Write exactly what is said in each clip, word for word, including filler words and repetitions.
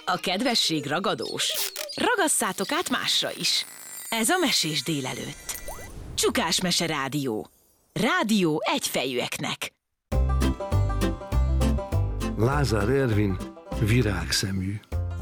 A kedvesség ragadós. Ragasszátok át másra is. Ez a Mesés délelőtt. Csukás Mese Rádió. Rádió egyfejűeknek. Lázár Ervin virágszemű.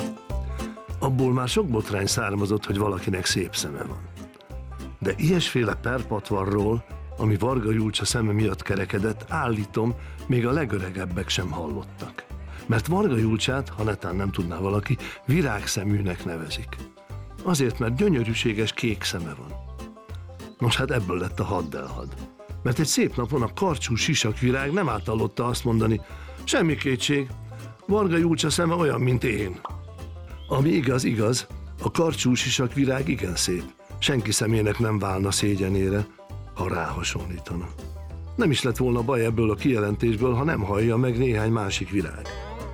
Abból már sok botrány származott, hogy valakinek szép szeme van. De ilyesféle perpatvarról, ami Varga Julcsa szeme miatt kerekedett, állítom, még a legöregebbek sem hallottak. Mert Varga Julcsát, ha netán nem tudná valaki, virágszeműnek nevezik. Azért, mert gyönyörűséges kék szeme van. Nos, hát ebből lett a haddelhad. Mert egy szép napon a karcsú sisakvirág nem átallotta azt mondani, semmi kétség, Varga Julcsa szeme olyan, mint én. Ami igaz, igaz, a karcsú sisakvirág igen szép. Senki szemének nem válna szégyenére, ha ráhasonlítana. Nem is lett volna baj ebből a kijelentésből, ha nem hallja meg néhány másik virág.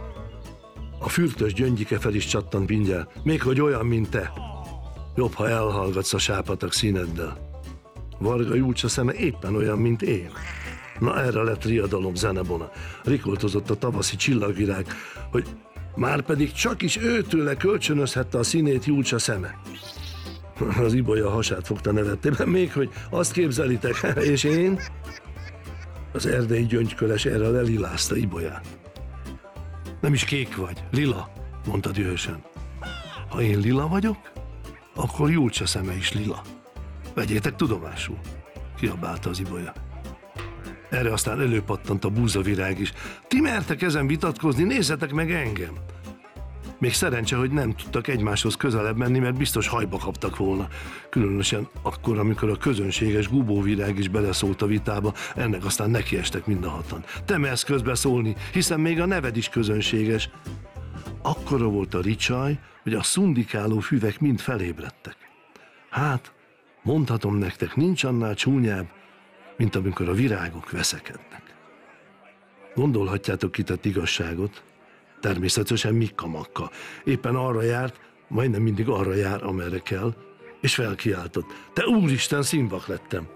A fürtös gyöngyike fel is csattant mindjárt, még hogy olyan, mint te. Jobb, ha elhallgatsz a sápatak színeddel. Varga Julcsa szeme éppen olyan, mint én. Na erre lett riadalom zenebona. Rikoltozott a tavaszi csillagvirág, hogy márpedig csak is őtőle kölcsönözhette a színét Julcsa szeme. Az ibolya a hasát fogta nevettében, még hogy azt képzelitek, és én? Az erdei gyöngyköles erre lelilázta ibolyát. Nem is kék vagy, lila, mondta dühösen. Ha én lila vagyok, akkor Julcsa szeme is lila. Vegyétek tudomásul, kiabálta az ibolya. Erre aztán előpattant a búzavirág is. Ti mertek ezen vitatkozni, nézzetek meg engem! Még szerencse, hogy nem tudtak egymáshoz közelebb menni, mert biztos hajba kaptak volna. Különösen akkor, amikor a közönséges gubóvirág is beleszólt a vitába, ennek aztán nekiestek mind a hatan. Te mersz közbeszólni, hiszen még a neved is közönséges. Akkora volt a ricsaj, hogy a szundikáló füvek mind felébredtek. Hát, mondhatom nektek, nincs annál csúnyább, mint amikor a virágok veszekednek. Gondolhatjátok, ki tett igazságot? Természetesen Mikka Makka. Éppen arra járt, majdnem mindig arra jár, amerre kell, és felkiáltott. Te úristen, színvak lettem!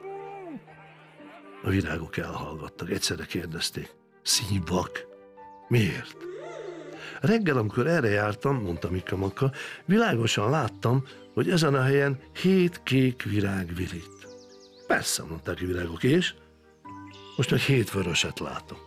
A virágok elhallgattak, egyszerre kérdezték. Színvak? Miért? Reggel, amikor erre jártam, mondta Mikka Makka, világosan láttam, hogy ezen a helyen hét kék virág virít. Persze, mondták a virágok, és most meg hét vöröset látok.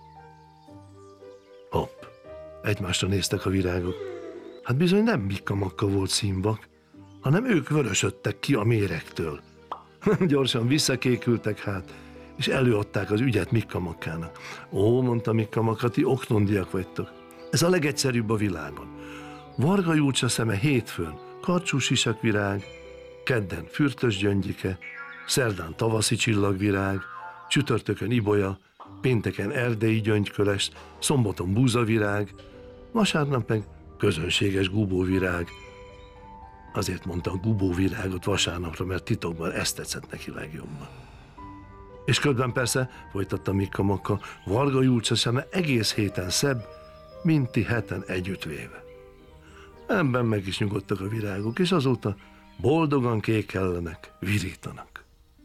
Hopp, egymásra néztek a virágok. Hát bizony nem Mikka Makka volt színvak, hanem ők vörösödtek ki a méregtől. Gyorsan visszakékültek hát, és előadták az ügyet Mikka Makkának. Ó, mondta Mikka Makka, ti oknondiak vagytok. Ez a legegyszerűbb a világon. Varga Julcsa szeme hétfőn karcsú sisakvirág, kedden fürtös gyöngyike, szerdán tavaszi csillagvirág, csütörtökön ibolya, pénteken erdei gyöngyköles, szombaton búzavirág, vasárnap meg közönséges gubóvirág. Azért mondtam gubóvirágot vasárnapra, mert titokban ezt tetszett neki legjobban. És közben persze, folytatta Mikka Makka, Varga Julcsa szeme egész héten szebb, mint ti heten együttvéve. Ebben meg is nyugodtak a virágok, és azóta boldogan kékellenek, virítanak.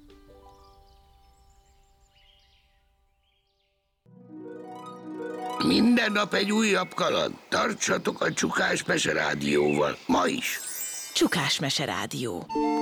Minden nap egy újabb kaland. Tartsatok a Csukás Mese Rádióval, ma is. Csukás Mese Rádió.